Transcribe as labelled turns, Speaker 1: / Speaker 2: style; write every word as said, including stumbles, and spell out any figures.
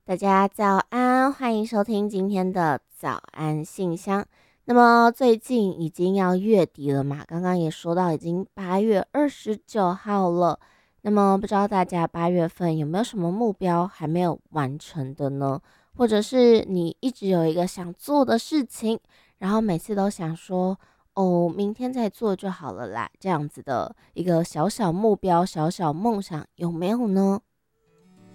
Speaker 1: 大家早安，欢迎收听今天的早安信箱。那么最近已经要月底了嘛，刚刚也说到已经八月二十九号了。那么不知道大家八月份有没有什么目标还没有完成的呢？或者是你一直有一个想做的事情，然后每次都想说，哦，明天再做就好了啦，这样子的一个小小目标、小小梦想，有没有呢？